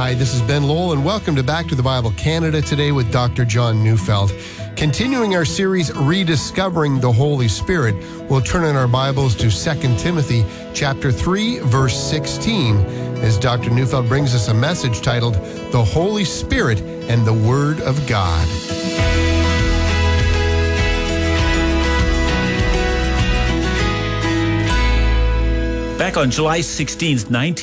Hi, this is Ben Lowell, and welcome to Back to the Bible Canada today with Dr. John Neufeld. Continuing our series, Rediscovering the Holy Spirit, we'll turn in our Bibles to 2 Timothy chapter 3, verse 16, as Dr. Neufeld brings us a message titled, The Holy Spirit and the Word of God. Back on July 16,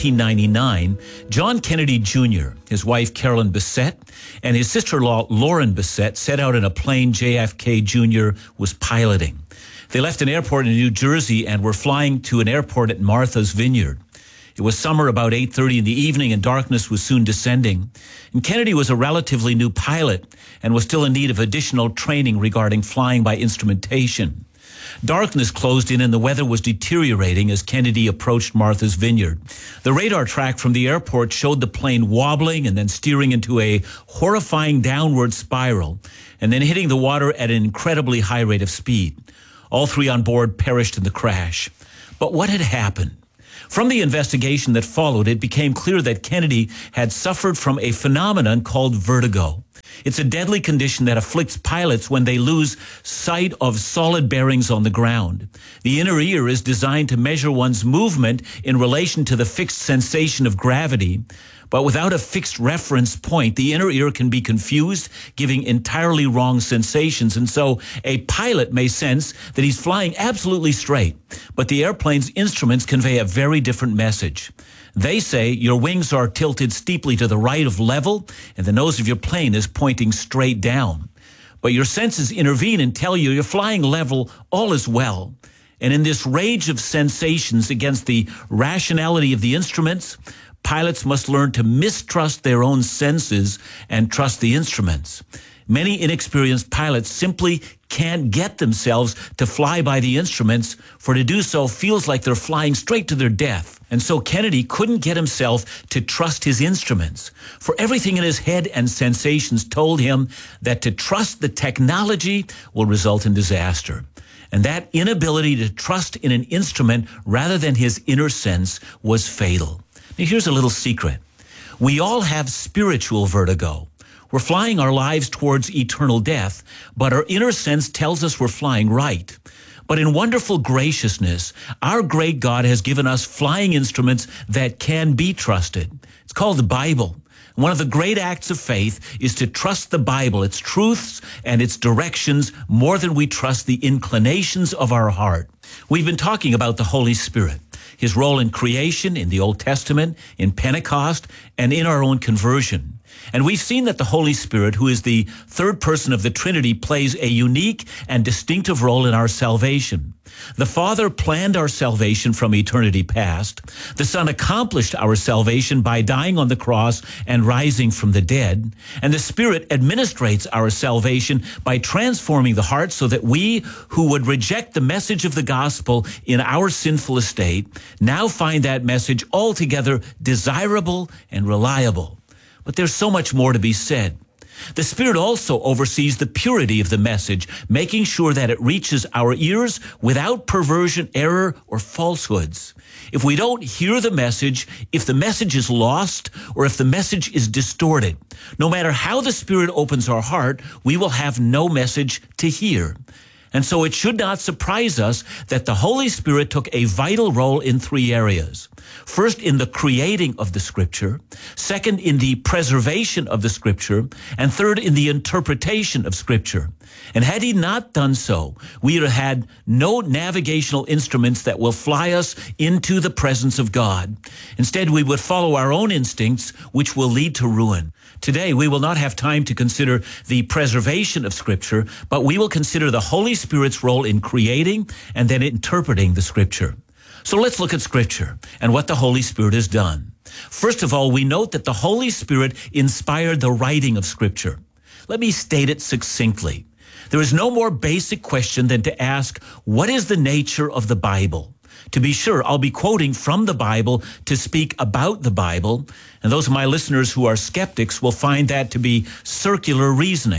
1999, John Kennedy Jr., his wife Carolyn Bessette, and his sister-in-law Lauren Bessette set out in a plane JFK Jr. was piloting. They left an airport in New Jersey and were flying to an airport at Martha's Vineyard. It was summer, about 8:30 in the evening, and darkness was soon descending. And Kennedy was a relatively new pilot and was still in need of additional training regarding flying by instrumentation. Darkness closed in and the weather was deteriorating as Kennedy approached Martha's Vineyard. The radar track from the airport showed the plane wobbling and then steering into a horrifying downward spiral and then hitting the water at an incredibly high rate of speed. All three on board perished in the crash. But what had happened? From the investigation that followed, it became clear that Kennedy had suffered from a phenomenon called vertigo. It's a deadly condition that afflicts pilots when they lose sight of solid bearings on the ground. The inner ear is designed to measure one's movement in relation to the fixed sensation of gravity, but without a fixed reference point, the inner ear can be confused, giving entirely wrong sensations. And so a pilot may sense that he's flying absolutely straight, but the airplane's instruments convey a very different message. They say your wings are tilted steeply to the right of level and the nose of your plane is pointing straight down. But your senses intervene and tell you you're flying level, all is well. And in this rage of sensations against the rationality of the instruments, pilots must learn to mistrust their own senses and trust the instruments. Many inexperienced pilots simply can't get themselves to fly by the instruments, for to do so feels like they're flying straight to their death. And so Kennedy couldn't get himself to trust his instruments, for everything in his head and sensations told him that to trust the technology will result in disaster. And that inability to trust in an instrument rather than his inner sense was fatal. Now here's a little secret. We all have spiritual vertigo. We're flying our lives towards eternal death, but our inner sense tells us we're flying right. But in wonderful graciousness, our great God has given us flying instruments that can be trusted. It's called the Bible. One of the great acts of faith is to trust the Bible, its truths and its directions, more than we trust the inclinations of our heart. We've been talking about the Holy Spirit, his role in creation, in the Old Testament, in Pentecost, and in our own conversion. And we've seen that the Holy Spirit, who is the third person of the Trinity, plays a unique and distinctive role in our salvation. The Father planned our salvation from eternity past. The Son accomplished our salvation by dying on the cross and rising from the dead. And the Spirit administrates our salvation by transforming the heart so that we who would reject the message of the gospel in our sinful estate now find that message altogether desirable and reliable. But there's so much more to be said. The Spirit also oversees the purity of the message, making sure that it reaches our ears without perversion, error, or falsehoods. If we don't hear the message, if the message is lost, or if the message is distorted, no matter how the Spirit opens our heart, we will have no message to hear. And so it should not surprise us that the Holy Spirit took a vital role in three areas. First, in the creating of the Scripture. Second, in the preservation of the Scripture. And third, in the interpretation of Scripture. And had he not done so, we would have had no navigational instruments that will fly us into the presence of God. Instead, we would follow our own instincts, which will lead to ruin. Today, we will not have time to consider the preservation of Scripture, but we will consider the Holy Spirit's role in creating and then interpreting the Scripture. So let's look at Scripture and what the Holy Spirit has done. First of all, we note that the Holy Spirit inspired the writing of Scripture. Let me state it succinctly. There is no more basic question than to ask, what is the nature of the Bible? To be sure, I'll be quoting from the Bible to speak about the Bible, and those of my listeners who are skeptics will find that to be circular reasoning.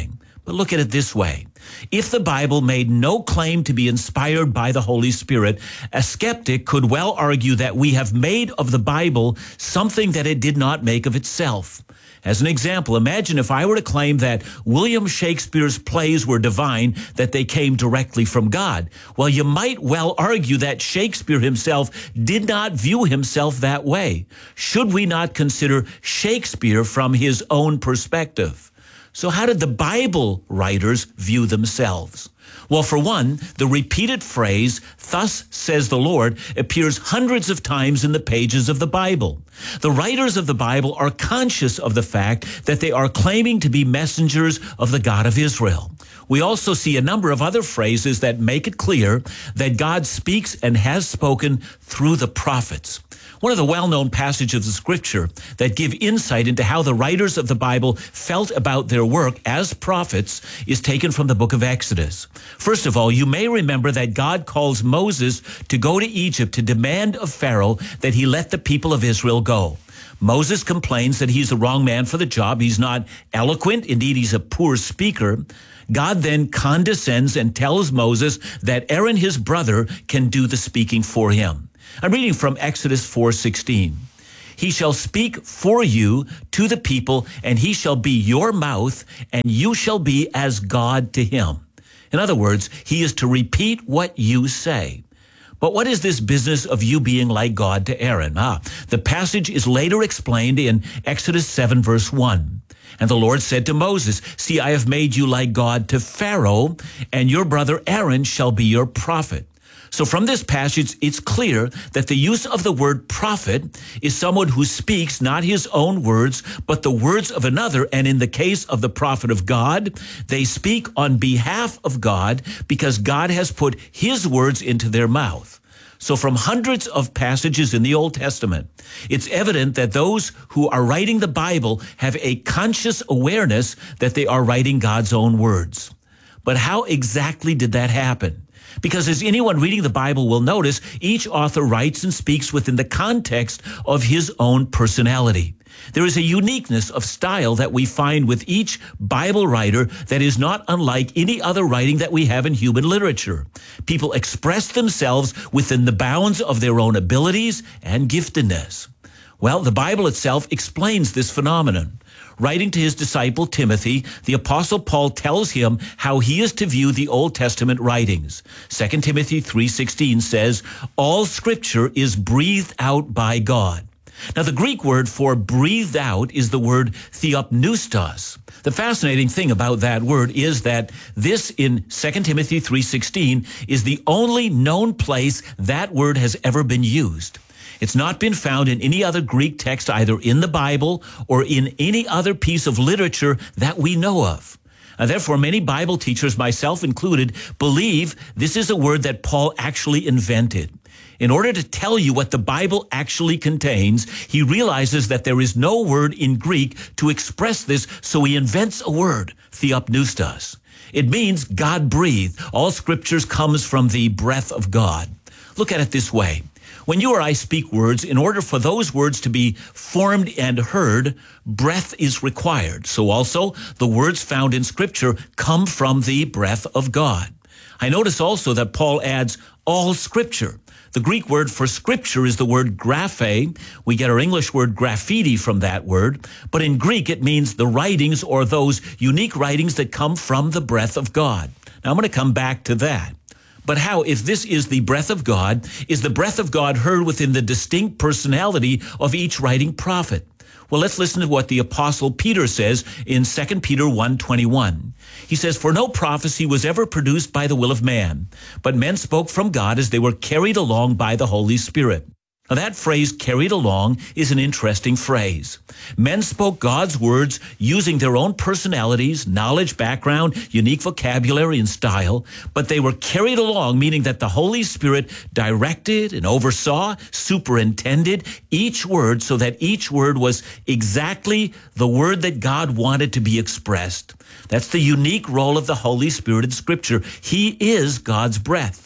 But look at it this way. If the Bible made no claim to be inspired by the Holy Spirit, a skeptic could well argue that we have made of the Bible something that it did not make of itself. As an example, imagine if I were to claim that William Shakespeare's plays were divine, that they came directly from God. Well, you might well argue that Shakespeare himself did not view himself that way. Should we not consider Shakespeare from his own perspective? So how did the Bible writers view themselves? Well, for one, the repeated phrase, "Thus says the Lord," appears hundreds of times in the pages of the Bible. The writers of the Bible are conscious of the fact that they are claiming to be messengers of the God of Israel. We also see a number of other phrases that make it clear that God speaks and has spoken through the prophets. One of the well-known passages of Scripture that give insight into how the writers of the Bible felt about their work as prophets is taken from the book of Exodus. First of all, you may remember that God calls Moses to go to Egypt to demand of Pharaoh that he let the people of Israel go. Moses complains that he's the wrong man for the job. He's not eloquent. Indeed, he's a poor speaker. God then condescends and tells Moses that Aaron, his brother, can do the speaking for him. I'm reading from Exodus 4:16. "He shall speak for you to the people, and he shall be your mouth, and you shall be as God to him." In other words, he is to repeat what you say. But what is this business of you being like God to Aaron? The passage is later explained in Exodus 7, verse 1. "And the Lord said to Moses, See, I have made you like God to Pharaoh, and your brother Aaron shall be your prophet." So from this passage, it's clear that the use of the word prophet is someone who speaks not his own words, but the words of another. And in the case of the prophet of God, they speak on behalf of God because God has put his words into their mouth. So from hundreds of passages in the Old Testament, it's evident that those who are writing the Bible have a conscious awareness that they are writing God's own words. But how exactly did that happen? Because as anyone reading the Bible will notice, each author writes and speaks within the context of his own personality. There is a uniqueness of style that we find with each Bible writer that is not unlike any other writing that we have in human literature. People express themselves within the bounds of their own abilities and giftedness. Well, the Bible itself explains this phenomenon. Writing to his disciple Timothy, the Apostle Paul tells him how he is to view the Old Testament writings. 2 Timothy 3:16 says, "All Scripture is breathed out by God." Now, the Greek word for breathed out is the word theopneustos. The fascinating thing about that word is that this in 2 Timothy 3:16 is the only known place that word has ever been used. It's not been found in any other Greek text, either in the Bible or in any other piece of literature that we know of. Therefore, many Bible teachers, myself included, believe this is a word that Paul actually invented. In order to tell you what the Bible actually contains, he realizes that there is no word in Greek to express this, so he invents a word, theopneustos. It means God breathed. All scriptures comes from the breath of God. Look at it this way. When you or I speak words, in order for those words to be formed and heard, breath is required. So also, the words found in Scripture come from the breath of God. I notice also that Paul adds all Scripture. The Greek word for Scripture is the word graphe. We get our English word graffiti from that word. But in Greek, it means the writings or those unique writings that come from the breath of God. Now, I'm going to come back to that. But how, if this is the breath of God, is the breath of God heard within the distinct personality of each writing prophet? Well, let's listen to what the Apostle Peter says in 2 Peter 1:21. He says, "For no prophecy was ever produced by the will of man, but men spoke from God as they were carried along by the Holy Spirit." Now, that phrase, carried along, is an interesting phrase. Men spoke God's words using their own personalities, knowledge, background, unique vocabulary, and style, but they were carried along, meaning that the Holy Spirit directed and oversaw, superintended each word so that each word was exactly the word that God wanted to be expressed. That's the unique role of the Holy Spirit in Scripture. He is God's breath.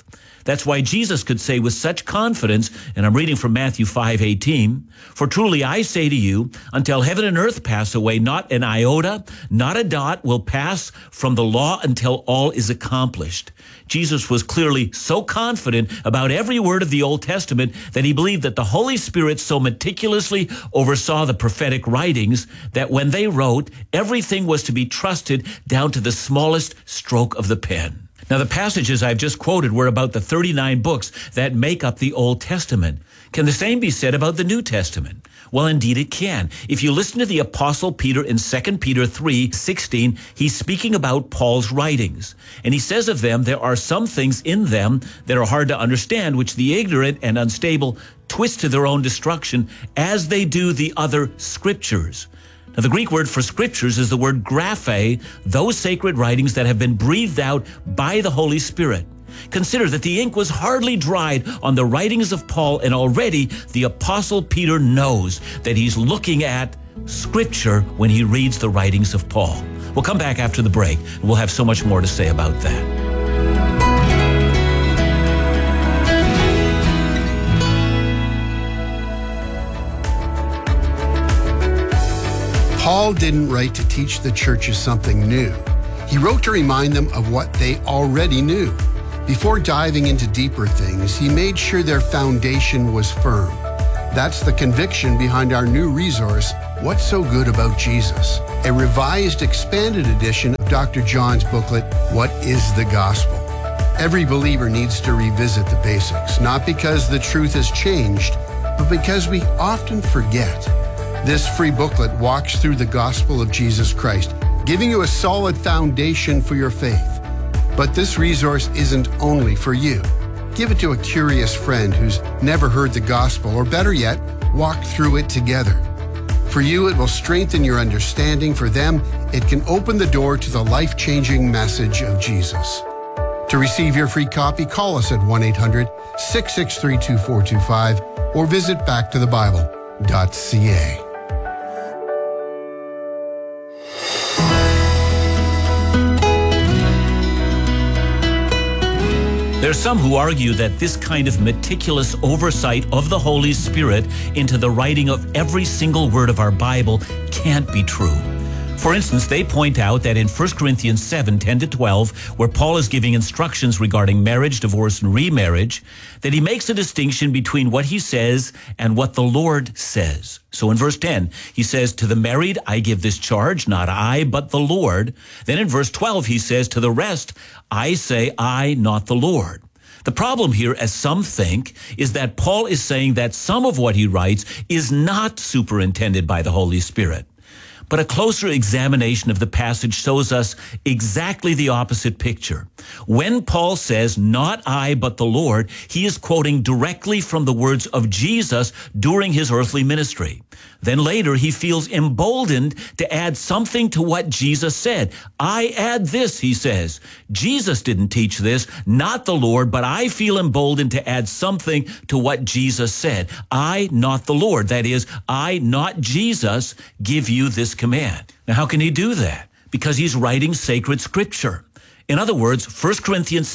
That's why Jesus could say with such confidence, and I'm reading from Matthew 5:18, "For truly I say to you, until heaven and earth pass away, not an iota, not a dot will pass from the law until all is accomplished." Jesus was clearly so confident about every word of the Old Testament that he believed that the Holy Spirit so meticulously oversaw the prophetic writings that when they wrote, everything was to be trusted down to the smallest stroke of the pen. Now, the passages I've just quoted were about the 39 books that make up the Old Testament. Can the same be said about the New Testament? Well, indeed it can. If you listen to the Apostle Peter in 2 Peter 3:16, he's speaking about Paul's writings. And he says of them, there are some things in them that are hard to understand, which the ignorant and unstable twist to their own destruction, as they do the other scriptures. Now, the Greek word for scriptures is the word graphe, those sacred writings that have been breathed out by the Holy Spirit. Consider that the ink was hardly dried on the writings of Paul, and already the Apostle Peter knows that he's looking at Scripture when he reads the writings of Paul. We'll come back after the break, and we'll have so much more to say about that. Paul didn't write to teach the churches something new. He wrote to remind them of what they already knew. Before diving into deeper things, he made sure their foundation was firm. That's the conviction behind our new resource, What's So Good About Jesus? A revised, expanded edition of Dr. John's booklet, What is the Gospel? Every believer needs to revisit the basics, not because the truth has changed, but because we often forget. This free booklet walks through the gospel of Jesus Christ, giving you a solid foundation for your faith. But this resource isn't only for you. Give it to a curious friend who's never heard the gospel, or better yet, walk through it together. For you, it will strengthen your understanding. For them, it can open the door to the life-changing message of Jesus. To receive your free copy, call us at 1-800-663-2425 or visit backtothebible.ca. There's some who argue that this kind of meticulous oversight of the Holy Spirit into the writing of every single word of our Bible can't be true. For instance, they point out that in 1 Corinthians 7:10-12, where Paul is giving instructions regarding marriage, divorce, and remarriage, that he makes a distinction between what he says and what the Lord says. So in verse 10, he says, "To the married I give this charge, not I, but the Lord." Then in verse 12, he says, "To the rest I say I, not the Lord." The problem here, as some think, is that Paul is saying that some of what he writes is not superintended by the Holy Spirit. But a closer examination of the passage shows us exactly the opposite picture. When Paul says, "Not I, but the Lord," he is quoting directly from the words of Jesus during his earthly ministry. Then later, he feels emboldened to add something to what Jesus said. "I add this," he says. "Jesus didn't teach this, not the Lord, but I feel emboldened to add something to what Jesus said. I, not the Lord," that is, I, not Jesus, give you this command. Now, how can he do that? Because he's writing sacred scripture. In other words, 1 Corinthians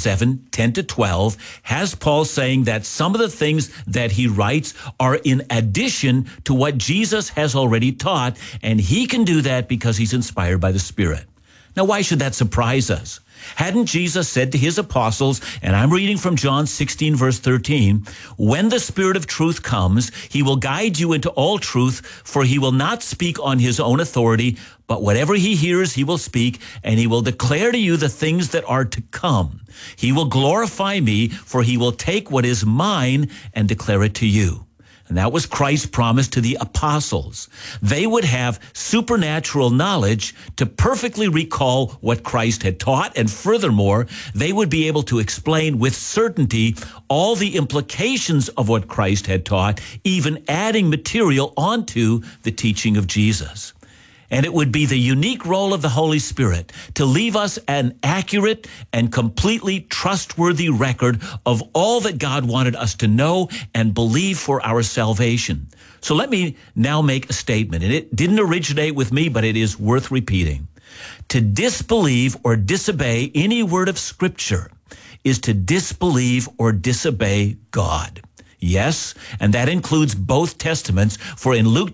7:10-12 has Paul saying that some of the things that he writes are in addition to what Jesus has already taught, and he can do that because he's inspired by the Spirit. Now, why should that surprise us? Hadn't Jesus said to his apostles, and I'm reading from John 16, verse 13, "When the Spirit of truth comes, he will guide you into all truth, for he will not speak on his own authority, but whatever he hears, he will speak, and he will declare to you the things that are to come. He will glorify me, for he will take what is mine and declare it to you." And that was Christ's promise to the apostles. They would have supernatural knowledge to perfectly recall what Christ had taught, and furthermore, they would be able to explain with certainty all the implications of what Christ had taught, even adding material onto the teaching of Jesus. And it would be the unique role of the Holy Spirit to leave us an accurate and completely trustworthy record of all that God wanted us to know and believe for our salvation. So let me now make a statement, and it didn't originate with me, but it is worth repeating. To disbelieve or disobey any word of Scripture is to disbelieve or disobey God. Yes, and that includes both testaments, for in Luke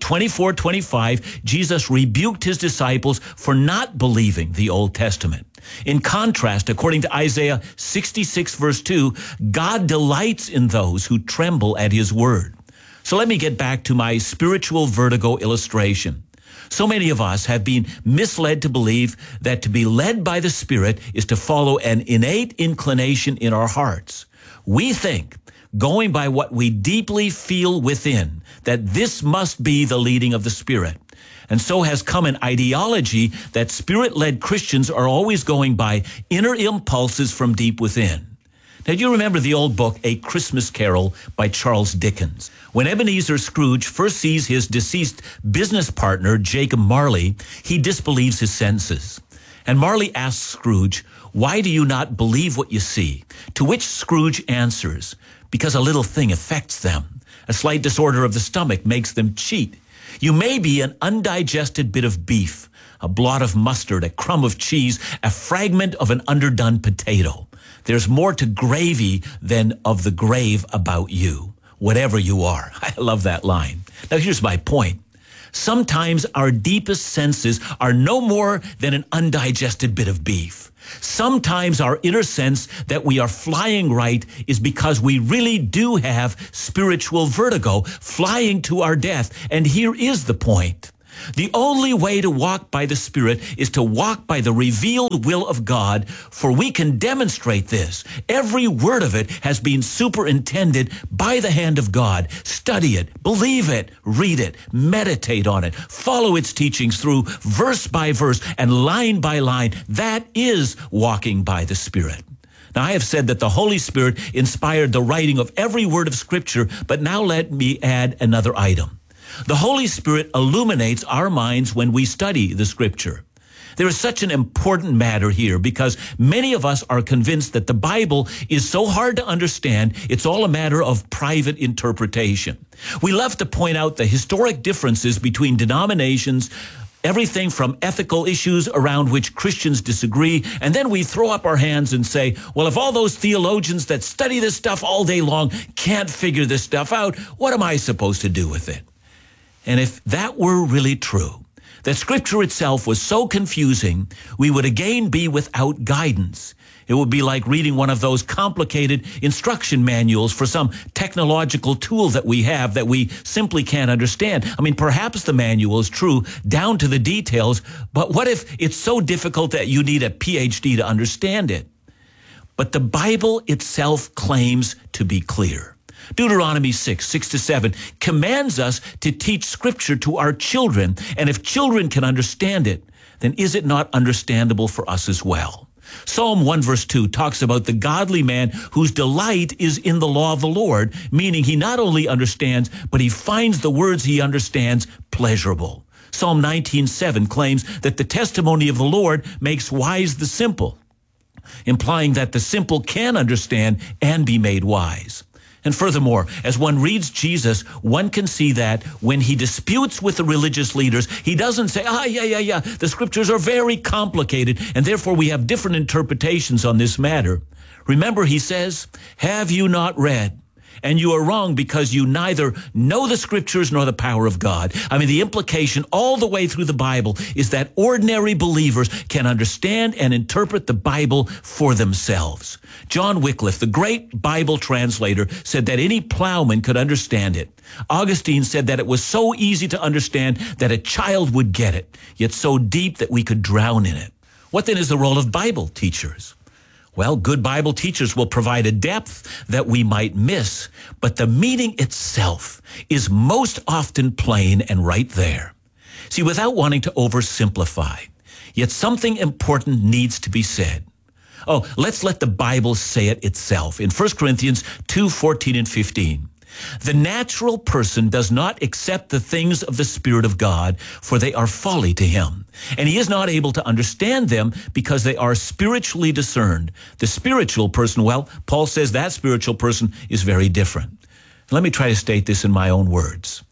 24:25, Jesus rebuked his disciples for not believing the Old Testament. In contrast, according to Isaiah 66 verse 2, God delights in those who tremble at his word. So let me get back to my spiritual vertigo illustration. So many of us have been misled to believe that to be led by the Spirit is to follow an innate inclination in our hearts. We think, going by what we deeply feel within, that this must be the leading of the Spirit. And so has come an ideology that Spirit-led Christians are always going by inner impulses from deep within. Now, do you remember the old book, A Christmas Carol by Charles Dickens? When Ebenezer Scrooge first sees his deceased business partner, Jacob Marley, he disbelieves his senses. And Marley asks Scrooge, "Why do you not believe what you see?" To which Scrooge answers, "Because a little thing affects them. A slight disorder of the stomach makes them cheat. You may be an undigested bit of beef, a blot of mustard, a crumb of cheese, a fragment of an underdone potato. There's more to gravy than of the grave about you, whatever you are." I love that line. Now, here's my point. Sometimes our deepest senses are no more than an undigested bit of beef. Sometimes our inner sense that we are flying right is because we really do have spiritual vertigo, flying to our death. And here is the point. The only way to walk by the Spirit is to walk by the revealed will of God, for we can demonstrate this. Every word of it has been superintended by the hand of God. Study it, believe it, read it, meditate on it, follow its teachings through verse by verse and line by line. That is walking by the Spirit. Now, I have said that the Holy Spirit inspired the writing of every word of Scripture, but now let me add another item. The Holy Spirit illuminates our minds when we study the Scripture. There is such an important matter here because many of us are convinced that the Bible is so hard to understand, it's all a matter of private interpretation. We love to point out the historic differences between denominations, everything from ethical issues around which Christians disagree, and then we throw up our hands and say, well, if all those theologians that study this stuff all day long can't figure this stuff out, what am I supposed to do with it? And if that were really true, that Scripture itself was so confusing, we would again be without guidance. It would be like reading one of those complicated instruction manuals for some technological tool that we have that we simply can't understand. I mean, perhaps the manual is true down to the details, but what if it's so difficult that you need a PhD to understand it? But the Bible itself claims to be clear. Deuteronomy 6:6-7 commands us to teach Scripture to our children, and if children can understand it, then is it not understandable for us as well? Psalm 1 verse 2 talks about the godly man whose delight is in the law of the Lord, meaning he not only understands, but he finds the words he understands pleasurable. Psalm 19:7 claims that the testimony of the Lord makes wise the simple, implying that the simple can understand and be made wise. And furthermore, as one reads Jesus, one can see that when he disputes with the religious leaders, he doesn't say, the Scriptures are very complicated, and therefore we have different interpretations on this matter. Remember, he says, have you not read? And you are wrong because you neither know the Scriptures nor the power of God. I mean, the implication all the way through the Bible is that ordinary believers can understand and interpret the Bible for themselves. John Wycliffe, the great Bible translator, said that any plowman could understand it. Augustine said that it was so easy to understand that a child would get it, yet so deep that we could drown in it. What then is the role of Bible teachers? Well, good Bible teachers will provide a depth that we might miss, but the meaning itself is most often plain and right there. See, without wanting to oversimplify, yet something important needs to be said. Oh, let's let the Bible say it itself. In 1 Corinthians 2:14 and 15, the natural person does not accept the things of the Spirit of God, for they are folly to him, and he is not able to understand them because they are spiritually discerned. The spiritual person, well, Paul says that spiritual person is very different. Let me try to state this in my own words.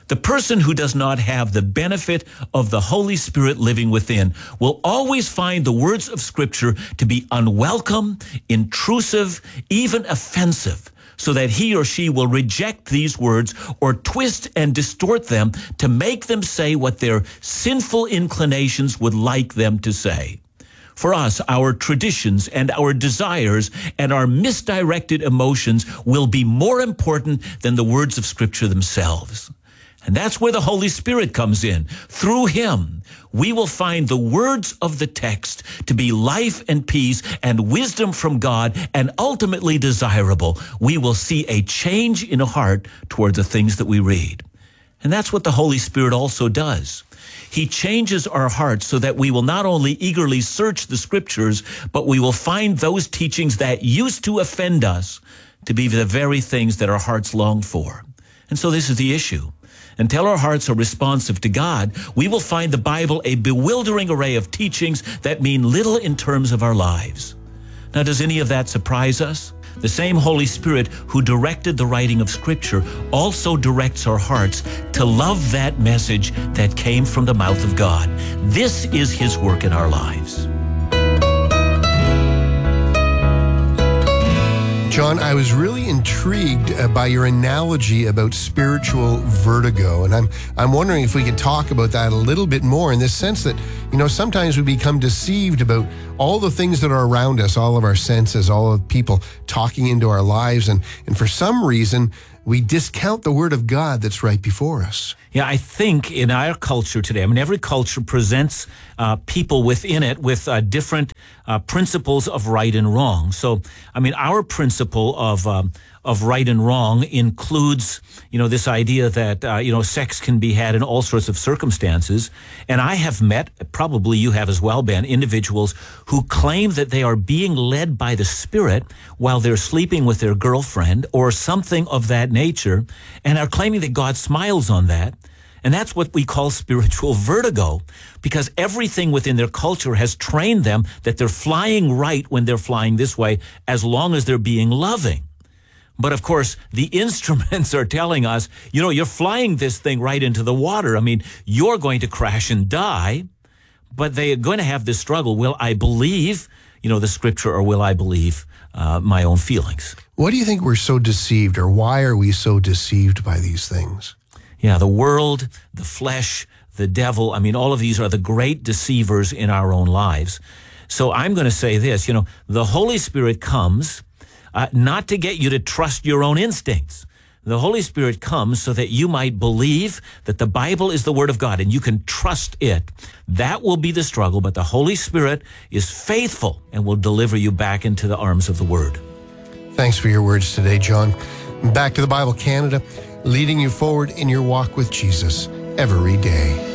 The person who does not have the benefit of the Holy Spirit living within will always find the words of Scripture to be unwelcome, intrusive, even offensive, so that he or she will reject these words or twist and distort them to make them say what their sinful inclinations would like them to say. For us, our traditions and our desires and our misdirected emotions will be more important than the words of Scripture themselves. And that's where the Holy Spirit comes in. Through him, we will find the words of the text to be life and peace and wisdom from God and ultimately desirable. We will see a change in a heart toward the things that we read. And that's what the Holy Spirit also does. He changes our hearts so that we will not only eagerly search the Scriptures, but we will find those teachings that used to offend us to be the very things that our hearts long for. And so this is the issue. Until our hearts are responsive to God, we will find the Bible a bewildering array of teachings that mean little in terms of our lives. Now, does any of that surprise us? The same Holy Spirit who directed the writing of Scripture also directs our hearts to love that message that came from the mouth of God. This is his work in our lives. John, I was really intrigued by your analogy about spiritual vertigo, and I'm wondering if we could talk about that a little bit more in this sense that, sometimes we become deceived about all the things that are around us, all of our senses, all of people talking into our lives, and for some reason, we discount the Word of God that's right before us. Yeah, I think in our culture today, every culture presents people within it with different principles of right and wrong. So, our principle of right and wrong includes, this idea that, sex can be had in all sorts of circumstances. And I have met, probably you have as well, Ben, individuals who claim that they are being led by the Spirit while they're sleeping with their girlfriend or something of that nature, and are claiming that God smiles on that. And that's what we call spiritual vertigo, because everything within their culture has trained them that they're flying right when they're flying this way, as long as they're being loving. But of course, the instruments are telling us, you're flying this thing right into the water. You're going to crash and die, but they're going to have this struggle. Will I believe, the Scripture, or will I believe my own feelings? What do you think we're so deceived, or why are we so deceived by these things? Yeah, the world, the flesh, the devil, all of these are the great deceivers in our own lives. So I'm going to say this, the Holy Spirit comes not to get you to trust your own instincts. The Holy Spirit comes so that you might believe that the Bible is the Word of God and you can trust it. That will be the struggle, but the Holy Spirit is faithful and will deliver you back into the arms of the Word. Thanks for your words today, John. Back to the Bible Canada, leading you forward in your walk with Jesus every day.